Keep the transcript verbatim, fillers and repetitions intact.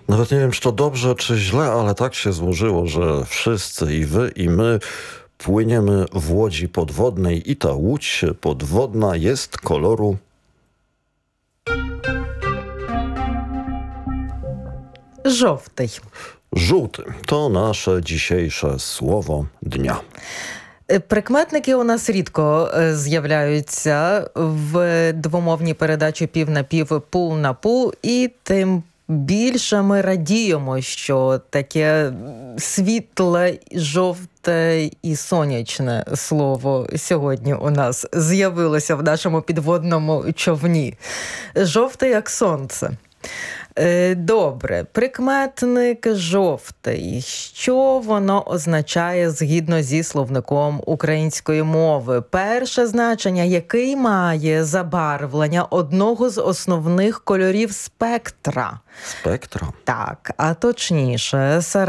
Nawet nie wiem, czy to dobrze, czy źle, ale tak się złożyło, że wszyscy, i wy, i my, płyniemy w łodzi podwodnej i ta łódź podwodna jest koloru... Жовтий. żółty. To nasze dzisiejsze słowo dnia. Прикметники у нас рідко е, з'являються в двомовній передачі «Пів на пів», «пул на пул», і тим більше ми радіємо, що таке світле, жовте і сонячне слово сьогодні у нас з'явилося в нашому підводному човні. Жовте, як сонце. Е, Добре, прикметник жовтий. Що воно означає згідно зі словником української мови? Перше значення, який має забарвлення одного з основних кольорів спектра. Spektrum. Так, а точніше,